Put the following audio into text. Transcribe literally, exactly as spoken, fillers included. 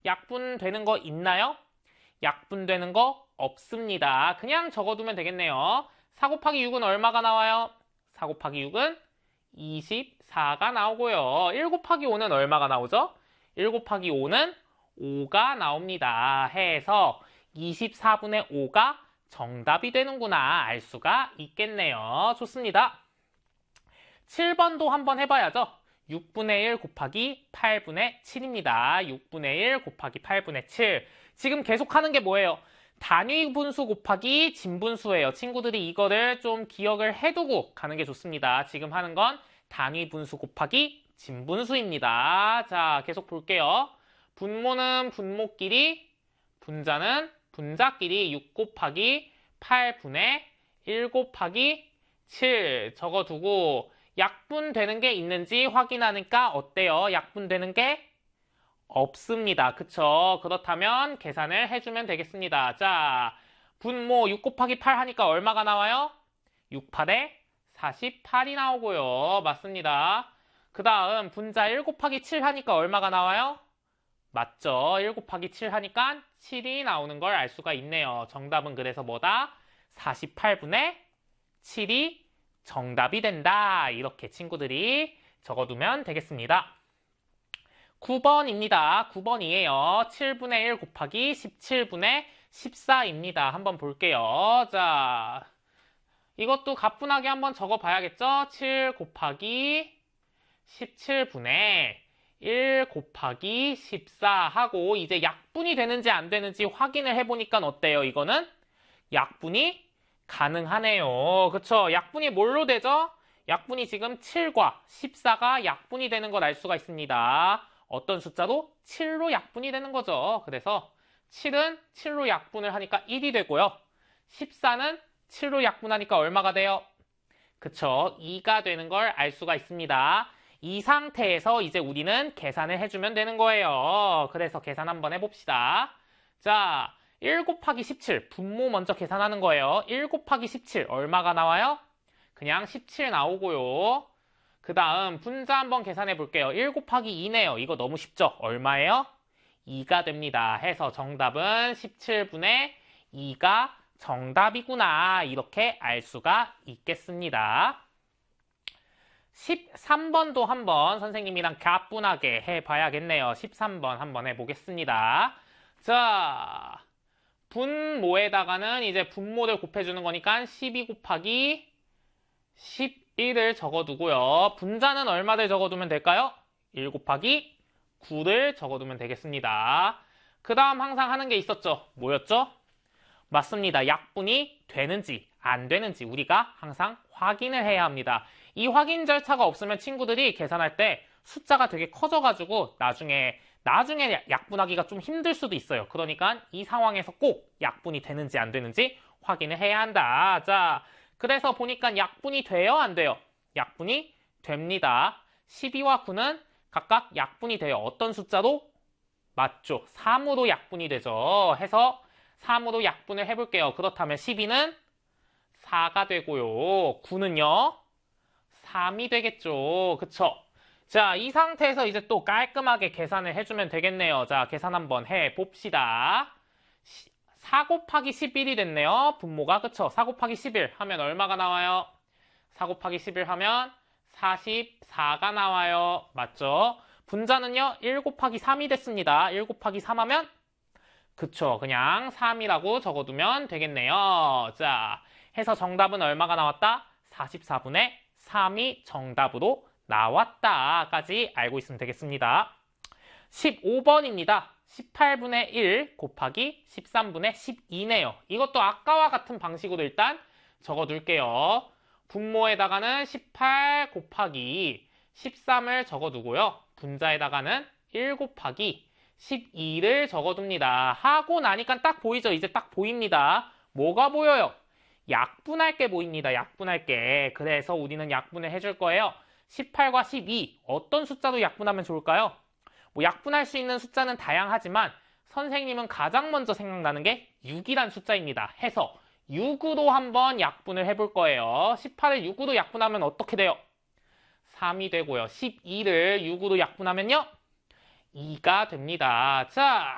약분되는 거 있나요? 약분되는 거 없습니다. 그냥 적어두면 되겠네요. 사 곱하기 육은 얼마가 나와요? 사 곱하기 육은 이십사가 나오고요. 일 곱하기 오는 얼마가 나오죠? 일 곱하기 오는 오가 나옵니다. 해서 이십사분의 오가 정답이 되는구나 알 수가 있겠네요. 좋습니다. 칠 번도 한번 해봐야죠. 육분의 일 곱하기 팔분의 칠입니다. 육분의 일 곱하기 팔분의 칠. 지금 계속 하는 게 뭐예요? 단위 분수 곱하기 진분수예요. 친구들이 이거를 좀 기억을 해두고 가는 게 좋습니다. 지금 하는 건 단위 분수 곱하기 진분수입니다. 자, 계속 볼게요. 분모는 분모끼리, 분자는 분자끼리 육 곱하기 팔분의 일 곱하기 칠 적어두고 약분되는 게 있는지 확인하니까 어때요? 약분되는 게 없습니다. 그쵸? 그렇다면 계산을 해주면 되겠습니다. 자, 분모 육 곱하기 팔 하니까 얼마가 나와요? 육, 팔에 사십팔이 나오고요. 맞습니다. 그 다음 분자 일 곱하기 칠 하니까 얼마가 나와요? 맞죠? 일 곱하기 칠 하니까 칠이 나오는 걸 알 수가 있네요. 정답은 그래서 뭐다? 사십팔분의 칠이 정답이 된다. 이렇게 친구들이 적어두면 되겠습니다. 구 번입니다. 구 번이에요. 칠분의 일 곱하기 십칠분의 십사입니다. 한번 볼게요. 자, 이것도 가뿐하게 한번 적어봐야겠죠? 칠 곱하기 십칠분의 일 곱하기 십사 하고 이제 약분이 되는지 안 되는지 확인을 해보니까 어때요? 이거는 약분이 가능하네요. 그쵸? 약분이 뭘로 되죠? 약분이 지금 칠과 십사가 약분이 되는 걸 알 수가 있습니다. 어떤 숫자도 칠로 약분이 되는 거죠. 그래서 칠은 칠로 약분을 하니까 일이 되고요. 십사는 칠로 약분하니까 얼마가 돼요? 그쵸? 이가 되는 걸 알 수가 있습니다. 이 상태에서 이제 우리는 계산을 해주면 되는 거예요. 그래서 계산 한번 해봅시다. 자, 일 곱하기 십칠, 분모 먼저 계산하는 거예요. 일 곱하기 십칠, 얼마가 나와요? 그냥 십칠 나오고요. 그 다음 분자 한번 계산해 볼게요. 일 곱하기 이네요. 이거 너무 쉽죠? 얼마예요? 이가 됩니다. 해서 정답은 십칠분의 이가 정답이구나. 이렇게 알 수가 있겠습니다. 십삼 번도 한번 선생님이랑 가뿐하게 해봐야겠네요. 십삼 번 한번 해보겠습니다. 자, 분모에다가는 이제 분모를 곱해주는 거니까 십이 곱하기 십일을 적어두고요. 분자는 얼마를 적어두면 될까요? 일 곱하기 구를 적어두면 되겠습니다. 그 다음 항상 하는 게 있었죠. 뭐였죠? 맞습니다. 약분이 되는지 안 되는지 우리가 항상 확인을 해야 합니다. 이 확인 절차가 없으면 친구들이 계산할 때 숫자가 되게 커져가지고 나중에 나중에 약분하기가 좀 힘들 수도 있어요. 그러니까 이 상황에서 꼭 약분이 되는지 안 되는지 확인을 해야 한다. 자, 그래서 보니까 약분이 돼요? 안 돼요? 약분이 됩니다. 십이와 구는 각각 약분이 돼요. 어떤 숫자도? 맞죠. 삼으로 약분이 되죠. 해서 삼으로 약분을 해볼게요. 그렇다면 십이는 사가 되고요. 구는요? 삼이 되겠죠. 그쵸? 자, 이 상태에서 이제 또 깔끔하게 계산을 해주면 되겠네요. 자, 계산 한번 해봅시다. 사 곱하기 십일이 됐네요. 분모가. 그쵸? 사 곱하기 십일 하면 얼마가 나와요? 사 곱하기 십일 하면 사십사가 나와요. 맞죠? 분자는요? 일 곱하기 삼이 됐습니다. 일 곱하기 삼 하면 그쵸? 그냥 삼이라고 적어두면 되겠네요. 자, 해서 정답은 얼마가 나왔다? 사십사분의 삼이 정답으로 나왔다까지 알고 있으면 되겠습니다. 십오 번입니다. 십팔분의 일 곱하기 십삼분의 십이네요. 이것도 아까와 같은 방식으로 일단 적어둘게요. 분모에다가는 십팔 곱하기 십삼을 적어두고요. 분자에다가는 일 곱하기 십이를 적어둡니다. 하고 나니까 딱 보이죠? 이제 딱 보입니다. 뭐가 보여요? 약분할 게 보입니다. 약분할 게. 그래서 우리는 약분을 해줄 거예요. 십팔과 십이 어떤 숫자로 약분하면 좋을까요? 뭐 약분할 수 있는 숫자는 다양하지만 선생님은 가장 먼저 생각나는 게 육이란 숫자입니다. 해서 육으로 한번 약분을 해볼 거예요. 십팔을 육으로 약분하면 어떻게 돼요? 삼이 되고요. 십이를 육으로 약분하면요? 이가 됩니다. 자,